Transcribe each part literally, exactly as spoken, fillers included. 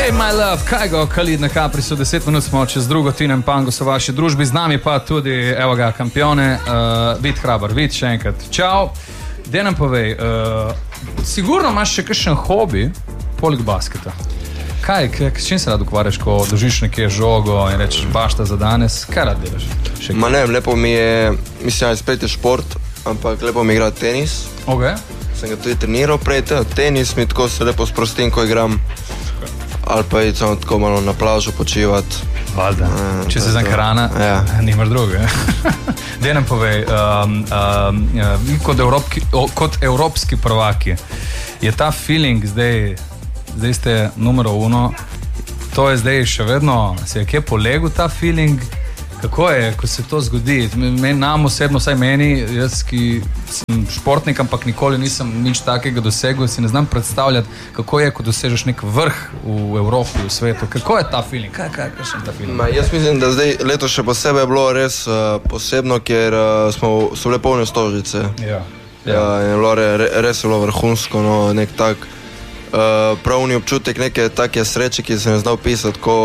Hey my love, kaj go, Khalid na Caprisu, deset minut smo čez drugo, Tinem Pango so v vaši družbi, z nami pa tudi, evo ga, kampione, uh, Vid Hrabar. Vid, še enkrat, čau. Dej nam povej, uh, sigurno imaš še kakšen hobi, poleg basketa. Kaj, k, s čim se rad ukvarjaš, ko dožiš nekje žogo in rečeš bašta za danes? Kaj rad delaš? Ma ne, lepo mi je, mislim, da spet je šport, ampak lepo mi je igrati tenis. Ok. Sem ga tudi treniral prej, tenis mi tako se lepo sprostim, ko igram. Ali pa iti samo tako malo na plažo počivati. Valjda, če se znam hrana, ja. Nimaš druge. Dej nam povej, um, um, uh, kot, evropki, o, kot evropski prvaki, je ta feeling zdaj, zdaj ste numero uno, to je zdaj še vedno, se je kje polegel ta feeling? Kako je, ko se to zgodi? Men, nam osebno, vsaj meni, jaz, ki sem športnik, ampak nikoli nisem nič takega dosegel, si ne znam predstavljati, kako je, ko dosežeš nek vrh v Evropi, v svetu. Kako je ta feeling? Kaj, kaj, kaj je ta feeling? Ma, jaz mislim, da zdaj leto še posebej je bilo res uh, posebno, ker uh, smo, so bile polne stožice. Ja. Ja, in bilo re, res je bilo vrhunsko, no, nek tak uh, pravni občutek neke take sreče, ki se ne zna opisati, ko...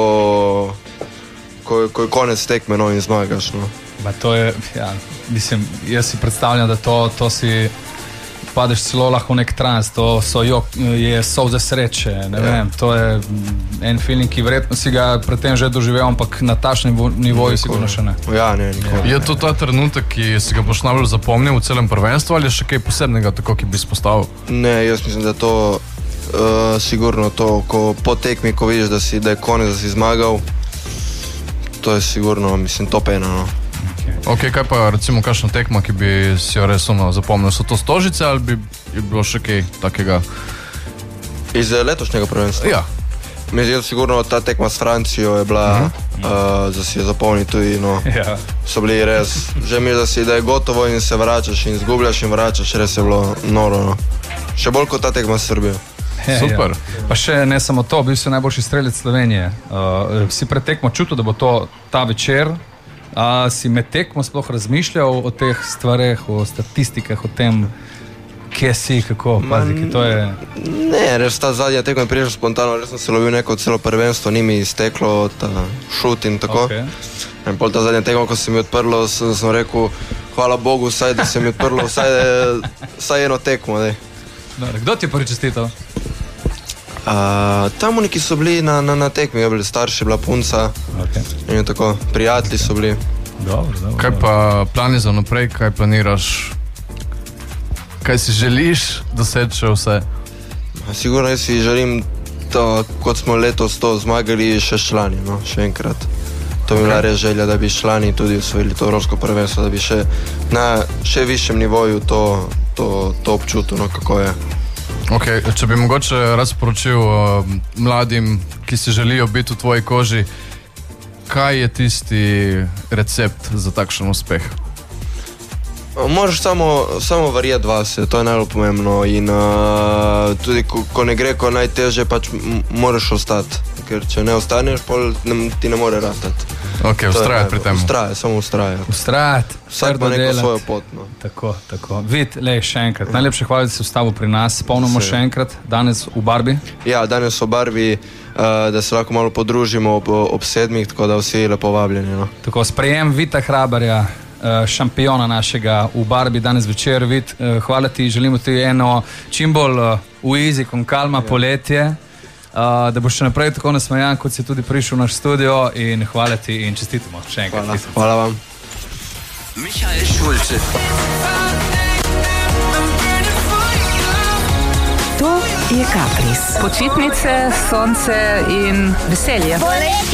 Ko, ko je konec tekme, no, in zmagaš, no. Ba to je, ja, mislim, jaz si predstavljam, da to, to si padeš celo lahko v nek trans, to so jo, je solze sreče, ne ja. Vem, to je en feeling, ki verjetno si ga predtem že doživel, ampak na tašnem nivoju sigurno še ne. Ja, ne, nikoli. Je to ta trenutek, ki si ga boš najbolj zapomnil v celem prvenstvu, ali je še kaj posebnega, tako, ki bi izpostavil? Ne, jaz mislim, da to uh, sigurno to, ko po tekmi, ko vidiš, da, si, da je konec, da si zmagal, to je sigurno, mislim, top ena, no. Ok, kaj pa recimo kakšna tekma, ki bi si jo res ono zapomnil? So to stožice ali bi je bilo še kaj takega? Iz letošnjega prvenstva? Ja. Mislim, sigurno ta tekma s Francijo je bila, uh-huh. uh, da si je zapomnil tudi, no. Ja. So bili res, že mi, da si, da je gotovo in se vračaš in zgubljaš in vračaš, res je bilo noro, no. Še bolj kot ta tekma s Srbijo. Ja, super. Ja. Pa še ne samo to, bil si najboljši strelec Slovenije. Uh, si pred tekmo čutil, da bo to ta večer? A si med tekmo sploh razmišljal o teh stvareh, o statistikah, o tem, kje si, kako, pazi, ki to je... Ne, res ta zadnja tekma je prišla spontano, res sem se lovil neko celo prvenstvo, ni mi izteklo, ta šut in tako. Okay. In pol ta zadnja tekma, ko se mi odprlo, sem, sem rekel, hvala Bogu, saj, da se mi odprlo vsaj, vsaj eno tekmo. Dej. Dobre, kdo ti je prvi čestital? Uh, tam neki so bili na, na, na tekmi, je bili starši, bila punca, okay. In tako, prijatelji so bili. Dobro, dobro. Kaj pa plani za naprej, kaj planiraš, kaj si želiš doseči vse? Sigurno jaz si želim to, kot smo letos to zmagali, še člani, no, še enkrat. To mi je bila res želja, da bi člani tudi osvojili to evropsko prvenstvo, da bi še na še višjem nivoju to, to, to občutil, no, kako je. Ok, če bi mogoče razporočil uh, mladim, ki si želijo biti v tvoji koži, kaj je tisti recept za takšen uspeh? Moraš samo, samo verjeti vase, to je najbolj pomembno in uh, tudi ko, ko ne gre, ko najtežje, pač m- moraš ostati, ker če ne ostaneš, pol ne, ti ne more rastati. Ok, ustrajati pri tem. Ustrajati, samo ustrajati. Ustrajati, vsak pa neko svojo pot, no. Tako, tako. Vid, lej, še enkrat, najlepše hvala, da si vstavil pri nas, spomnimo še enkrat, danes v Barbi. Ja, danes v Barbi, uh, da se lahko malo podružimo ob, ob sedmih, tako da vsi lepo vabljeni, no. Tako, sprejem Vita Hrabarja, šampiona našega v Barbi danes večer. Vid, hvala ti, želimo ti eno čim bolj v easy, konkalma, ja. Poletje, uh, da boš še naprej tako nasmejan, kot si tudi prišel v naš studio, in hvala ti in čestitamo še enkrat. Hvala, hvala vam. Michael Schulze. To je Kapris. Počitnice, sonce in veselje.